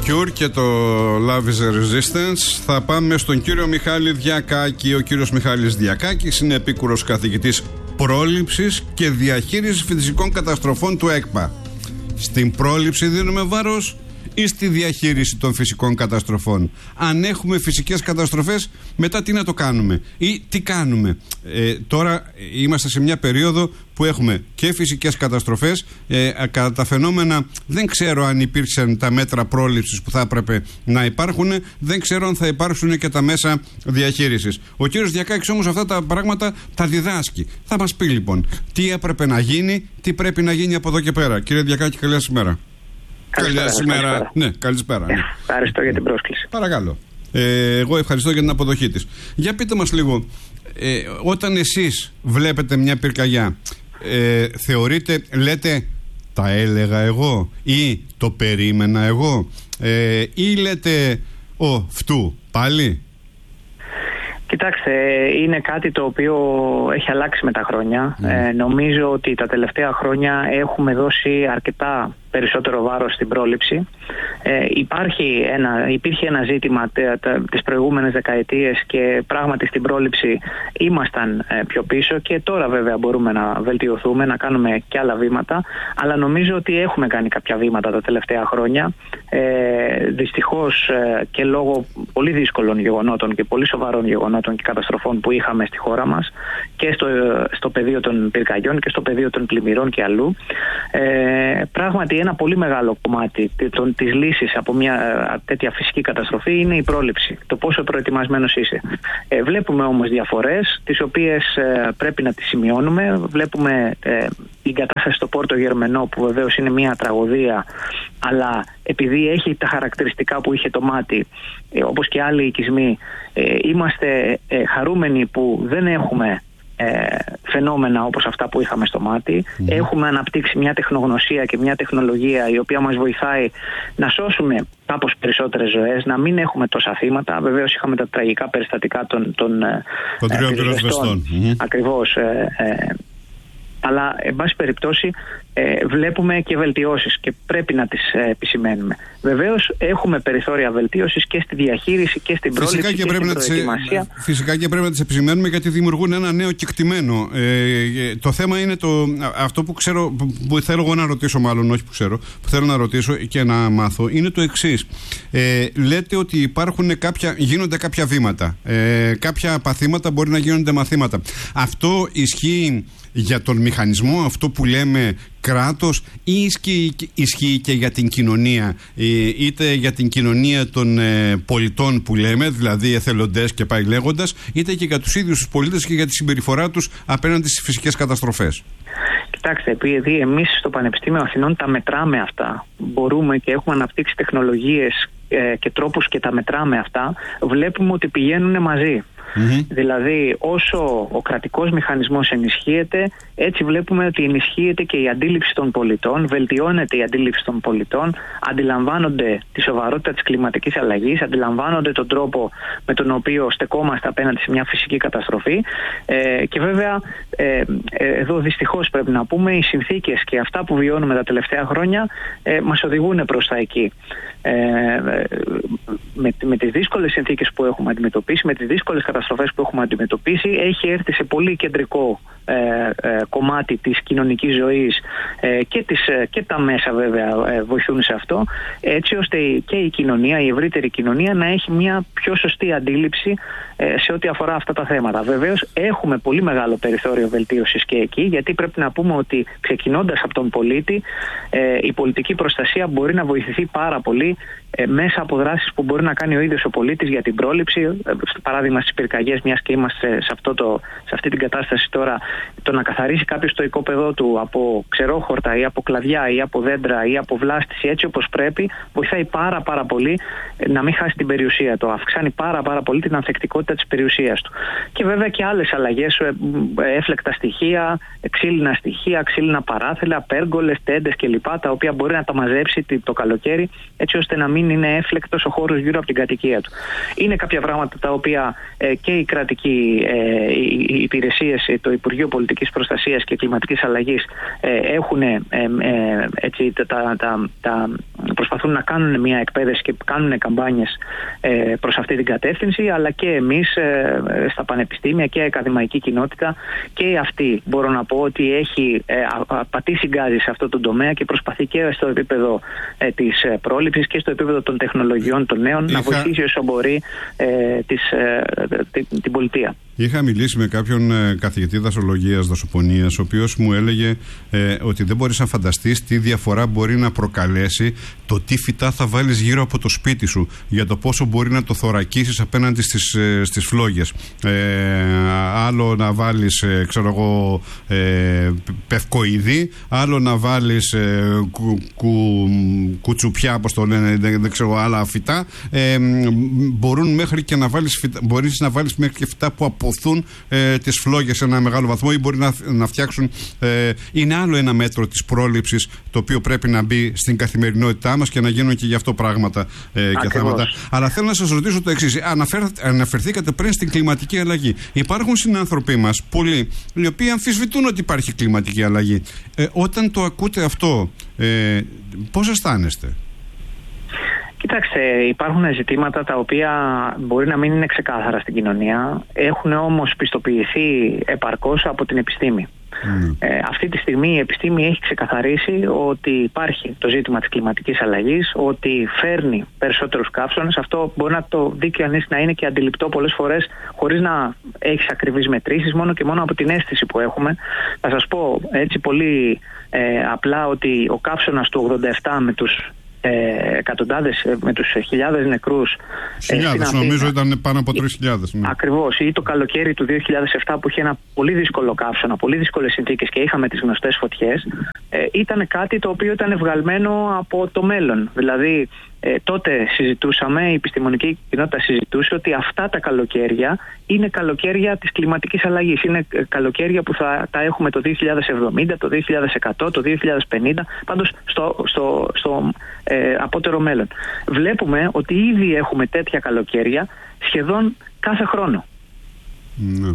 Cure και το Love is a Resistance. Θα πάμε στον κύριο Μιχάλη Διακάκη. Ο κύριος Μιχάλης Διακάκης είναι επίκουρος καθηγητής πρόληψης και διαχείρισης φυσικών καταστροφών του ΕΚΠΑ. Στην πρόληψη δίνουμε βάρος ή στη διαχείριση των φυσικών καταστροφών? Αν έχουμε φυσικές καταστροφές, μετά τι να το κάνουμε ή τι κάνουμε? Τώρα είμαστε σε μια περίοδο που έχουμε και φυσικές καταστροφές. Κατά τα φαινόμενα δεν ξέρω αν υπήρξαν τα μέτρα πρόληψης που θα έπρεπε να υπάρχουν. Δεν ξέρω αν θα υπάρξουν και τα μέσα διαχείρισης. Ο κύριος Διακάκης όμως αυτά τα πράγματα τα διδάσκει. Θα μας πει λοιπόν τι έπρεπε να γίνει, τι πρέπει να γίνει από εδώ και πέρα. Κύριε Διακάκη, καλή σήμερα. Καλησπέρα. Ναι, καλησπέρα. Ναι. Ευχαριστώ για την πρόσκληση. Παρακαλώ. Εγώ ευχαριστώ για την αποδοχή της. Για πείτε μας λίγο, όταν εσείς βλέπετε μια πυρκαγιά, θεωρείτε, λέτε τα έλεγα εγώ ή το περίμενα εγώ, ή λέτε φτού πάλι? Κοιτάξτε, είναι κάτι το οποίο έχει αλλάξει με τα χρόνια. Νομίζω ότι τα τελευταία χρόνια έχουμε δώσει αρκετά περισσότερο βάρος στην πρόληψη. Υπήρχε ένα ζήτημα τις προηγούμενες δεκαετίες και πράγματι στην πρόληψη ήμασταν πιο πίσω και τώρα βέβαια μπορούμε να βελτιωθούμε, να κάνουμε και άλλα βήματα, αλλά νομίζω ότι έχουμε κάνει κάποια βήματα τα τελευταία χρόνια. Δυστυχώς και λόγω πολύ δύσκολων γεγονότων και πολύ σοβαρών γεγονότων και καταστροφών που είχαμε στη χώρα μας και στο πεδίο των πυρκαγιών και στο πεδίο των πλημμυρών και αλλού, πράγματι ένα πολύ μεγάλο κομμάτι της λύσης από μια τέτοια φυσική καταστροφή είναι η πρόληψη, το πόσο προετοιμασμένος είσαι. Βλέπουμε όμως διαφορές τις οποίες πρέπει να τις σημειώνουμε. Βλέπουμε την κατάσταση στο Πόρτο Γερμενό, που βεβαίως είναι μια τραγωδία, αλλά επειδή έχει τα χαρακτηριστικά που είχε το Μάτι, όπως και άλλοι οικισμοί, είμαστε χαρούμενοι που δεν έχουμε φαινόμενα όπως αυτά που είχαμε στο Μάτι. Έχουμε αναπτύξει μια τεχνογνωσία και μια τεχνολογία η οποία μας βοηθάει να σώσουμε κάπως περισσότερες ζωές, να μην έχουμε τόσα θύματα. Βεβαίως είχαμε τα τραγικά περιστατικά των τριών πυροσβεστών. Ακριβώς. Αλλά, εν πάση περιπτώσει, βλέπουμε και βελτιώσεις και πρέπει να τις επισημαίνουμε. Βεβαίως, έχουμε περιθώρια βελτίωσης και στη διαχείριση και στην πρόληψη και στην προετοιμασία. Φυσικά και πρέπει να τις επισημαίνουμε, γιατί δημιουργούν ένα νέο κεκτημένο. Το θέμα είναι αυτό που ξέρω, που θέλω εγώ να ρωτήσω, μάλλον όχι που ξέρω, που θέλω να ρωτήσω και να μάθω, είναι το εξής. Λέτε ότι γίνονται κάποια βήματα. Κάποια παθήματα μπορεί να γίνονται μαθήματα. Αυτό ισχύει για τον μηχανισμό, αυτό που λέμε κράτος, ή ισχύει και για την κοινωνία, είτε για την κοινωνία των πολιτών που λέμε, δηλαδή εθελοντές και πάει λέγοντας, είτε και για τους ίδιους τους πολίτες και για τη συμπεριφορά τους απέναντι στις φυσικές καταστροφές? Κοιτάξτε, επειδή εμείς στο Πανεπιστήμιο Αθηνών τα μετράμε αυτά, μπορούμε και έχουμε αναπτύξει τεχνολογίες και τρόπους και τα μετράμε αυτά, βλέπουμε ότι πηγαίνουν μαζί. Δηλαδή, όσο ο κρατικός μηχανισμός ενισχύεται, έτσι βλέπουμε ότι ενισχύεται και η αντίληψη των πολιτών, βελτιώνεται η αντίληψη των πολιτών, αντιλαμβάνονται τη σοβαρότητα της κλιματικής αλλαγής, αντιλαμβάνονται τον τρόπο με τον οποίο στεκόμαστε απέναντι σε μια φυσική καταστροφή. Και βέβαια, εδώ δυστυχώς πρέπει να πούμε, οι συνθήκες και αυτά που βιώνουμε τα τελευταία χρόνια μας οδηγούν προς τα εκεί. Με τις δύσκολες συνθήκες που έχουμε αντιμετωπίσει, με τις δύσκολες καταστροφές που έχουμε αντιμετωπίσει, έχει έρθει σε πολύ κεντρικό κομμάτι της κοινωνικής ζωής και τα μέσα βέβαια βοηθούν σε αυτό, έτσι ώστε και η κοινωνία, η ευρύτερη κοινωνία, να έχει μια πιο σωστή αντίληψη σε ό,τι αφορά αυτά τα θέματα. Βεβαίως έχουμε πολύ μεγάλο περιθώριο βελτίωσης και εκεί, γιατί πρέπει να πούμε ότι ξεκινώντας από τον πολίτη, η πολιτική προστασία μπορεί να βοηθηθεί πάρα πολύ μέσα από δράσεις που μπορεί να κάνει ο ίδιος ο πολίτης για την πρόληψη. Στο παράδειγμα στις πυρκαγιές, μιας και είμαστε σε αυτή την κατάσταση τώρα, το να καθαρίσει κάποιος το οικόπεδό του από ξερόχορτα ή από κλαδιά ή από δέντρα ή από βλάστηση έτσι όπως πρέπει, βοηθάει πάρα πολύ να μην χάσει την περιουσία του. Αυξάνει πάρα πολύ την ανθεκτικότητα της περιουσίας του. Και βέβαια και άλλες αλλαγές, έφλεκτα στοιχεία, ξύλινα παράθυρα, πέργολες, τέντες κλπ. Τα οποία μπορεί να τα μαζέψει το καλοκαίρι, έτσι ώστε να μην είναι έφλεκτος ο χώρος γύρω από την κατοικία του. Είναι κάποια πράγματα τα οποία και οι κρατικοί υπηρεσίες, το Υπουργείο Πολιτικής Προστασίας και Κλιματικής Αλλαγής έχουν προσπαθούν να κάνουν μια εκπαίδευση και κάνουν καμπάνιες προς αυτή την κατεύθυνση, αλλά και εμείς στα πανεπιστήμια και η ακαδημαϊκή κοινότητα και αυτή μπορώ να πω ότι έχει πατήσει γκάζι σε αυτό το τομέα και προσπαθεί και στο επίπεδο της πρόληψης και στο επίπεδο των τεχνολογιών των νέων να βοηθήσει όσο μπορεί την πολιτεία. Είχα μιλήσει με κάποιον καθηγητή δασολογίας, δασοπονίας, ο οποίος μου έλεγε ότι δεν μπορείς να φανταστείς τι διαφορά μπορεί να προκαλέσει το τι φυτά θα βάλεις γύρω από το σπίτι σου, για το πόσο μπορεί να το θωρακίσεις απέναντι στις φλόγες. Άλλο να βάλεις, πευκοειδή, άλλο να βάλεις κουτσουπιά, όπως το λένε, δεν ξέρω, άλλα φυτά. Μπορείς να βάλεις μέχρι και φυτά που αποθούν τις φλόγες σε ένα μεγάλο βαθμό, ή μπορεί να φτιάξουν. Είναι άλλο ένα μέτρο της πρόληψης, το οποίο πρέπει να μπει στην καθημερινότητά μας και να γίνουν και γι' αυτό πράγματα και θέματα. Αλλά θέλω να σας ρωτήσω το εξής. Αναφερθήκατε πριν στην κλιματική αλλαγή. Υπάρχουν συνάνθρωποι μας, πολλοί, οι οποίοι αμφισβητούν ότι υπάρχει κλιματική αλλαγή. Όταν το ακούτε αυτό, πώς αισθάνεστε? Κοιτάξτε, υπάρχουν ζητήματα τα οποία μπορεί να μην είναι ξεκάθαρα στην κοινωνία, έχουν όμως πιστοποιηθεί επαρκώς από την επιστήμη. Αυτή τη στιγμή η επιστήμη έχει ξεκαθαρίσει ότι υπάρχει το ζήτημα της κλιματικής αλλαγής, ότι φέρνει περισσότερους καύσωνες. Αυτό μπορεί να το δει κανείς να είναι και αντιληπτό πολλές φορές χωρίς να έχεις ακριβείς μετρήσεις, μόνο και μόνο από την αίσθηση που έχουμε. Θα σας πω έτσι πολύ απλά ότι ο καύσωνας του 87 με τους εκατοντάδες, με τους χιλιάδες νεκρούς. Χιλιάδες, νομίζω ήταν πάνω από 3.000. Ναι. Ακριβώς, ή το καλοκαίρι του 2007 που είχε ένα πολύ δύσκολο καύσωνα, πολύ δύσκολες συνθήκες και είχαμε τις γνωστές φωτιές, ήταν κάτι το οποίο ήταν βγαλμένο από το μέλλον. Δηλαδή, τότε συζητούσαμε, η επιστημονική κοινότητα συζητούσε ότι αυτά τα καλοκαίρια είναι καλοκαίρια της κλιματικής αλλαγής. Είναι καλοκαίρια που θα τα έχουμε το 2070, το 2100, το 2050, πάντως στο απότερο μέλλον. Βλέπουμε ότι ήδη έχουμε τέτοια καλοκαίρια σχεδόν κάθε χρόνο. Ναι.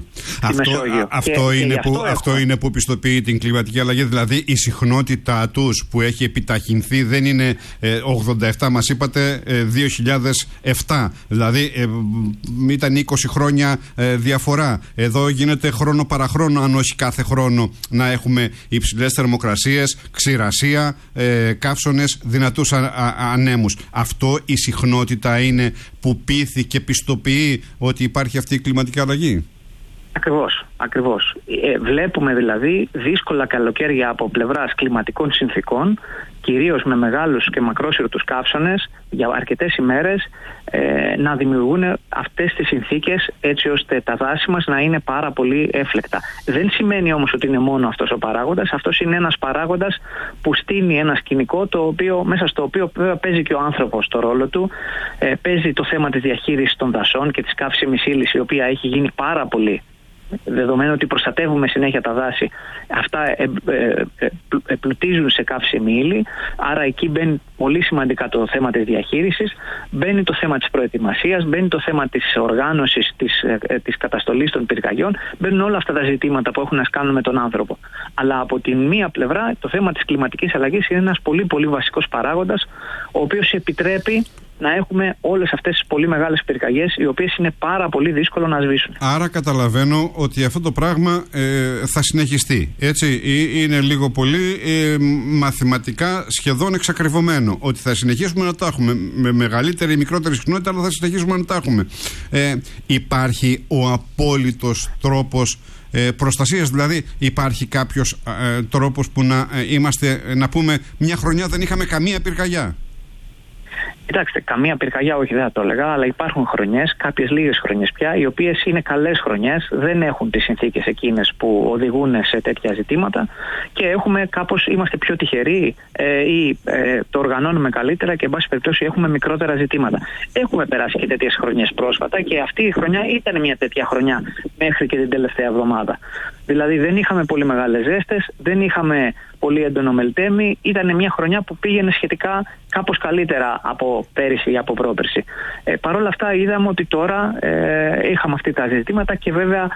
Αυτό είναι που πιστοποιεί την κλιματική αλλαγή. Δηλαδή η συχνότητά τους που έχει επιταχυνθεί δεν είναι 87, μας είπατε 2007. Δηλαδή ήταν 20 χρόνια διαφορά. Εδώ γίνεται χρόνο παραχρόνο, αν όχι κάθε χρόνο, να έχουμε υψηλές θερμοκρασίες, ξηρασία, καύσωνες, δυνατούς ανέμους. Αυτό η συχνότητα είναι που πείθει και πιστοποιεί ότι υπάρχει αυτή η κλιματική αλλαγή. Ακριβώς. Βλέπουμε δηλαδή δύσκολα καλοκαίρια από πλευράς κλιματικών συνθήκων, κυρίως με μεγάλους και μακρόσυρτους καύσωνες για αρκετές ημέρες, να δημιουργούν αυτές τις συνθήκες έτσι ώστε τα δάση μας να είναι πάρα πολύ έφλεκτα. Δεν σημαίνει όμως ότι είναι μόνο αυτός ο παράγοντας. Αυτός είναι ένας παράγοντας που στείνει ένα σκηνικό μέσα στο οποίο βέβαια παίζει και ο άνθρωπος το ρόλο του. Παίζει το θέμα της διαχείρισης των δασών και της καύσιμης ύλης, η οποία έχει γίνει πάρα πολύ. Δεδομένου ότι προστατεύουμε συνέχεια τα δάση, αυτά πλουτίζουν σε καύσιμη ύλη, άρα εκεί μπαίνει πολύ σημαντικά το θέμα της διαχείρισης, μπαίνει το θέμα της προετοιμασίας, μπαίνει το θέμα της οργάνωσης, της καταστολής των πυρκαγιών, μπαίνουν όλα αυτά τα ζητήματα που έχουν να κάνουν με τον άνθρωπο. Αλλά από την μία πλευρά το θέμα της κλιματικής αλλαγής είναι ένας πολύ πολύ βασικός παράγοντας, ο οποίος επιτρέπει να έχουμε όλες αυτές τις πολύ μεγάλες πυρκαγιές, οι οποίες είναι πάρα πολύ δύσκολο να σβήσουν. Άρα καταλαβαίνω ότι αυτό το πράγμα θα συνεχιστεί. Έτσι, είναι λίγο πολύ μαθηματικά σχεδόν εξακριβωμένο ότι θα συνεχίσουμε να τα έχουμε με μεγαλύτερη ή μικρότερη συχνότητα, αλλά θα συνεχίσουμε να τα έχουμε. Υπάρχει ο απόλυτος τρόπος προστασίας, δηλαδή υπάρχει κάποιος τρόπος που να πούμε μια χρονιά δεν είχαμε καμία πυρκαγιά? Κοιτάξτε, καμία πυρκαγιά όχι, δεν θα το έλεγα, αλλά υπάρχουν χρονιές, κάποιες λίγες χρονιές πια, οι οποίες είναι καλές χρονιές, δεν έχουν τις συνθήκες εκείνες που οδηγούν σε τέτοια ζητήματα και είμαστε πιο τυχεροί ή το οργανώνουμε καλύτερα και εν πάση περιπτώσει έχουμε μικρότερα ζητήματα. Έχουμε περάσει και τέτοιες χρονιές πρόσφατα και αυτή η χρονιά ήταν μια τέτοια χρονιά μέχρι και την τελευταία εβδομάδα. Δηλαδή δεν είχαμε πολύ μεγάλες ζέστες, δεν είχαμε πολύ έντονο μελτέμι, ήταν μια χρονιά που πήγαινε σχετικά κάπως καλύτερα από πέρυσι ή από πρόπερσι. Παρ' όλα αυτά είδαμε ότι τώρα είχαμε αυτά τα ζητήματα και βέβαια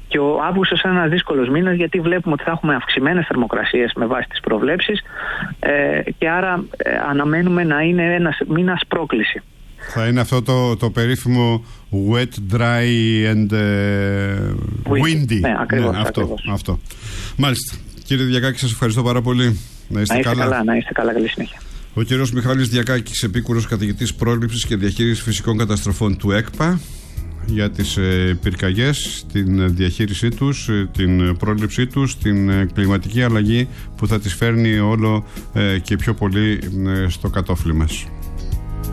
Και ο Αύγουστος είναι ένας δύσκολος μήνας, γιατί βλέπουμε ότι θα έχουμε αυξημένες θερμοκρασίες με βάση τις προβλέψεις και άρα αναμένουμε να είναι ένας μήνας πρόκληση. Θα είναι αυτό το περίφημο wet, dry and windy. Ναι, ακριβώς, αυτό. Μάλιστα. Κύριε Διακάκη, σας ευχαριστώ πάρα πολύ. Να είστε καλά. Να είστε καλά, καλή συνέχεια. Ο κύριος Μιχάλης Διακάκης, επίκουρος καθηγητής πρόληψης και διαχείρισης φυσικών καταστροφών του ΕΚΠΑ, για τις πυρκαγιές, την διαχείρισή τους, την πρόληψή τους, την κλιματική αλλαγή που θα τις φέρνει όλο και πιο πολύ στο κατόφλι μας.